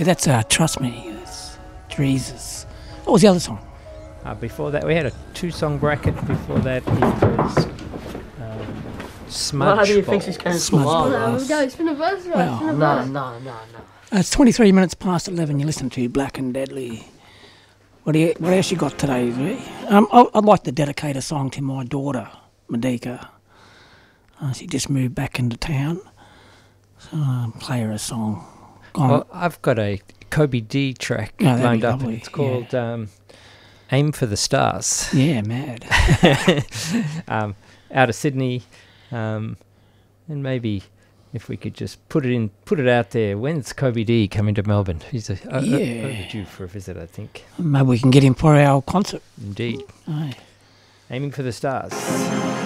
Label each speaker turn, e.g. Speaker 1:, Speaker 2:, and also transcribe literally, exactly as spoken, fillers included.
Speaker 1: Yeah, that's uh, Trust Me. It's Jesus. What was the other song?
Speaker 2: Uh, before that, we had a two-song bracket. Before that, it was um, Smudge
Speaker 3: Why do you
Speaker 2: Bowl.
Speaker 3: think she's going to
Speaker 1: Smudge
Speaker 3: smile?
Speaker 1: Bowl.
Speaker 4: No, go, it's been a verse, right?
Speaker 1: Well,
Speaker 4: It's been a
Speaker 3: No,
Speaker 4: verse.
Speaker 3: no, no, no.
Speaker 1: Uh, it's twenty-three minutes past eleven. You listen to Black and Deadly. What do you? What else you got today, Zee? Um, I, I'd like to dedicate a song to my daughter, Madika. Uh, she just moved back into town, so um, play her a song. Go on.
Speaker 2: Well, I've got a Kobe D track
Speaker 1: Oh, that'd be
Speaker 2: lined up.
Speaker 1: lovely,
Speaker 2: It's called um, Aim for the Stars.
Speaker 1: Yeah, mad.
Speaker 2: um, out of Sydney, um, and maybe if we could just put it in, put it out there. When's Kobe D coming to Melbourne? He's a, o- o-
Speaker 1: Yeah.
Speaker 2: overdue for a visit, I think.
Speaker 1: Maybe we can get him for our concert.
Speaker 2: Indeed,
Speaker 1: Aye.
Speaker 2: Aiming for the Stars.